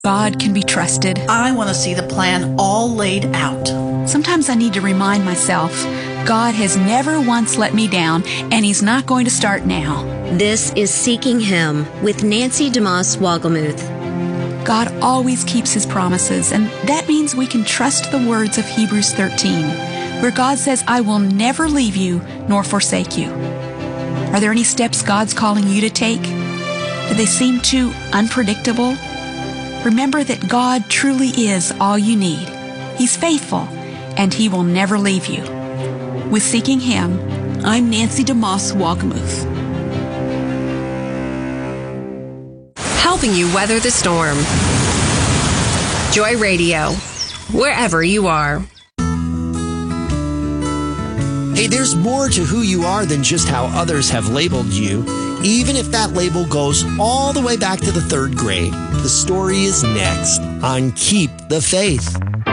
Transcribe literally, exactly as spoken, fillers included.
God can be trusted. I want to see the plan all laid out. Sometimes I need to remind myself, God has never once let me down, and He's not going to start now. This is Seeking Him with Nancy DeMoss Wogelmuth. God always keeps His promises, and that means we can trust the words of Hebrews thirteen, where God says, I will never leave you nor forsake you. Are there any steps God's calling you to take? Do they seem too unpredictable? Remember that God truly is all you need. He's faithful, and He will never leave you. With Seeking Him, I'm Nancy DeMoss Wogelmuth. Helping you weather the storm. Joy Radio, wherever you are. Hey, there's more to who you are than just how others have labeled you, even if that label goes all the way back to the third grade. The story is next on Keep the Faith.